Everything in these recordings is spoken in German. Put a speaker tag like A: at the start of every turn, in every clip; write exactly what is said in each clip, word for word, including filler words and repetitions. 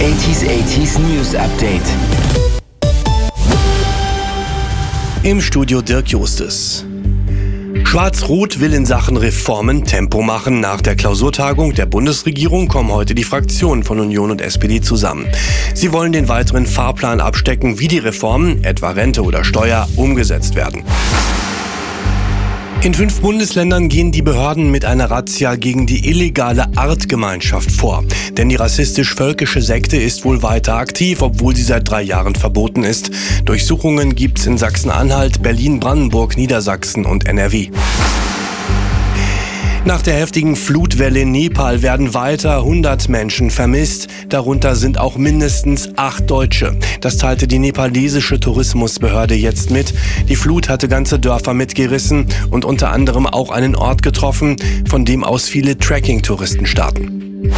A: achtziger achtziger News Update.
B: Im Studio Dirk Justus. Schwarz-Rot will in Sachen Reformen Tempo machen. Nach der Klausurtagung der Bundesregierung kommen heute die Fraktionen von Union und S P D zusammen. Sie wollen den weiteren Fahrplan abstecken, wie die Reformen, etwa Rente oder Steuer, umgesetzt werden. In fünf Bundesländern gehen die Behörden mit einer Razzia gegen die illegale Artgemeinschaft vor. Denn die rassistisch-völkische Sekte ist wohl weiter aktiv, obwohl sie seit drei Jahren verboten ist. Durchsuchungen gibt's in Sachsen-Anhalt, Berlin, Brandenburg, Niedersachsen und N R W. Nach der heftigen Flutwelle in Nepal werden weiter hundert Menschen vermisst. Darunter sind auch mindestens acht Deutsche. Das teilte die nepalesische Tourismusbehörde jetzt mit. Die Flut hatte ganze Dörfer mitgerissen und unter anderem auch einen Ort getroffen, von dem aus viele Trekking-Touristen starten.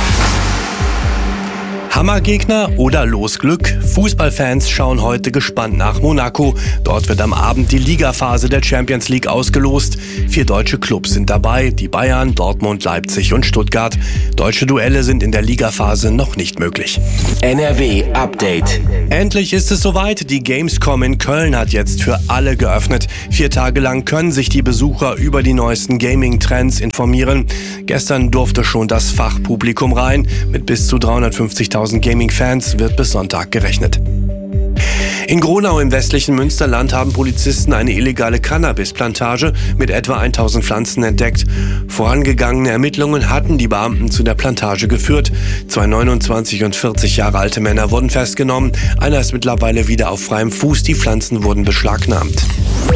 B: Hammergegner oder Losglück? Fußballfans schauen heute gespannt nach Monaco. Dort wird am Abend die Ligaphase der Champions League ausgelost. Vier deutsche Clubs sind dabei, die Bayern, Dortmund, Leipzig und Stuttgart. Deutsche Duelle sind in der Ligaphase noch nicht möglich.
A: N R W Update.
B: Endlich ist es soweit. Die Gamescom in Köln hat jetzt für alle geöffnet. Vier Tage lang können sich die Besucher über die neuesten Gaming-Trends informieren. Gestern durfte schon das Fachpublikum rein. Mit bis zu dreihundertfünfzigtausend Gaming-Fans wird bis Sonntag gerechnet. In Gronau im westlichen Münsterland haben Polizisten eine illegale Cannabisplantage mit etwa tausend Pflanzen entdeckt. Vorangegangene Ermittlungen hatten die Beamten zu der Plantage geführt. Zwei neunundzwanzig und vierzig Jahre alte Männer wurden festgenommen. Einer ist mittlerweile wieder auf freiem Fuß. Die Pflanzen wurden beschlagnahmt.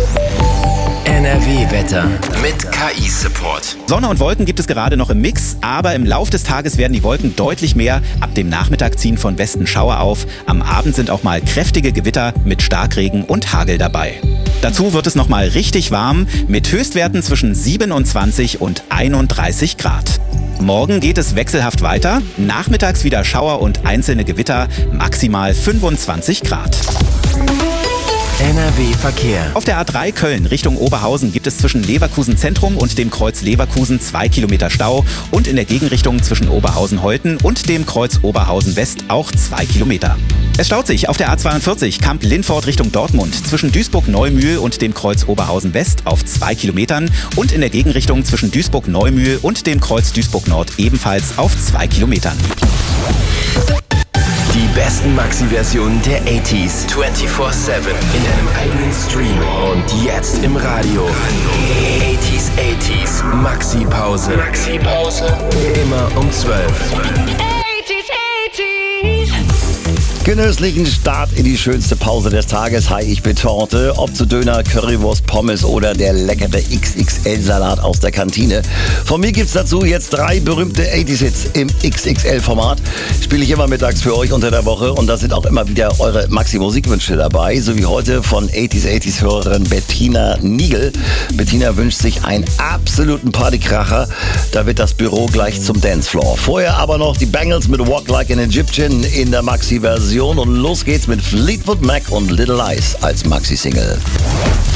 A: N R W-Wetter mit K I-Support.
C: Sonne und Wolken gibt es gerade noch im Mix, aber im Lauf des Tages werden die Wolken deutlich mehr. Ab dem Nachmittag ziehen von Westen Schauer auf. Am Abend sind auch mal kräftige Gewitter mit Starkregen und Hagel dabei. Dazu wird es noch mal richtig warm mit Höchstwerten zwischen siebenundzwanzig und einunddreißig Grad. Morgen geht es wechselhaft weiter. Nachmittags wieder Schauer und einzelne Gewitter, maximal fünfundzwanzig Grad.
A: N R W-Verkehr.
C: Auf der A drei Köln Richtung Oberhausen gibt es zwischen Leverkusen Zentrum und dem Kreuz Leverkusen zwei Kilometer Stau und in der Gegenrichtung zwischen Oberhausen-Holten und dem Kreuz Oberhausen West auch zwei Kilometer. Es staut sich auf der A zweiundvierzig Kamp-Lindfort Richtung Dortmund zwischen Duisburg-Neumühl und dem Kreuz Oberhausen West auf zwei Kilometern und in der Gegenrichtung zwischen Duisburg-Neumühl und dem Kreuz Duisburg-Nord ebenfalls auf zwei Kilometern.
A: Die besten Maxi-Versionen der achtziger vierundzwanzig sieben in einem eigenen Stream und jetzt im Radio. achtziger achtziger Maxi-Pause. Maxi-Pause. Immer um zwölf.
D: Genüsslichen Start in die schönste Pause des Tages. Hi, ich bin Torte. Ob zu Döner, Currywurst, Pommes oder der leckere X X L-Salat aus der Kantine. Von mir gibt's dazu jetzt drei berühmte achtziger-Hits im X X L-Format. Spiele ich immer mittags für euch unter der Woche und da sind auch immer wieder eure Maxi-Musikwünsche dabei. So wie heute von achtziger achtziger-Hörerin Bettina Niegel. Bettina wünscht sich einen absoluten Partykracher. Da wird das Büro gleich zum Dancefloor. Vorher aber noch die Bangles mit Walk Like an Egyptian in der Maxi-Version. Und los geht's mit Fleetwood Mac und Little Lies als Maxi-Single.